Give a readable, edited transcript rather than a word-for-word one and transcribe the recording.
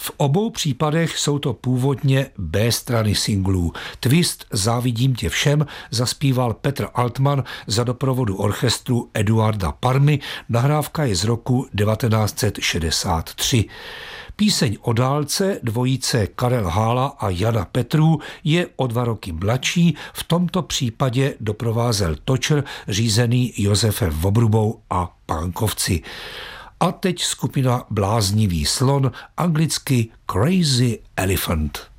V obou případech jsou to původně B strany singlů. Twist Závidím tě všem zaspíval Petr Altman za doprovodu orchestru Eduarda Parmy, nahrávka je z roku 1963. Píseň O dálce dvojice Karel Hála a Jana Petrů je o 2 roky mladší, v tomto případě doprovázel točr řízený Josefem Vobrubou a Pánkovci. A teď skupina Bláznivý slon, anglicky Crazy Elephant.